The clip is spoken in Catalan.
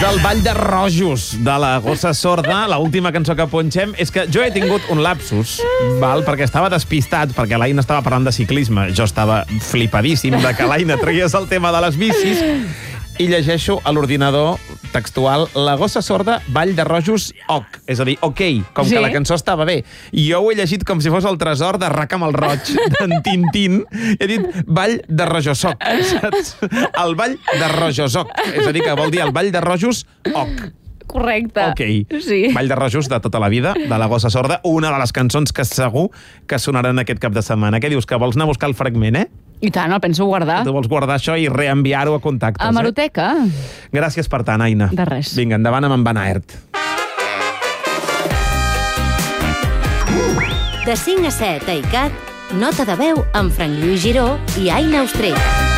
Era el Ball de Rojos de la Gossa Sorda, l'última cançó que punxem. És que jo he tingut un lapsus, perquè estava despistat, perquè l'Aina estava parlant de ciclisme. Jo estava flipadíssim de que l'Aina traies el tema de les bicis i llegeixo a l'ordinador textual la Gossa Sorda, Ball de Rojos, OK. És a dir, OK, com que la cançó estava bé. I jo ho he llegit com si fos el tresor de Rackham el Roig, d'en Tintín. He dit Ball de Rojosoc, saps? El Ball de Rojosoc. És a dir, que vol dir el Ball de Rojos, OK. Correcte. OK. Sí. Ball de Rojos de tota la vida, de la Gossa Sorda, una de les cançons que segur que sonaran aquest cap de setmana. Què dius, que vols anar a buscar el fragment, I tant, el penso guardar. Tu vols guardar això i reenviar-ho a contactes, A Maroteca. Gràcies per tant, Aina. De res. Vinga, endavant amb en Van Aert. De 5 a 7 a ICAT, Nota de veu amb Frank Lluís Giró i Aina Austrell.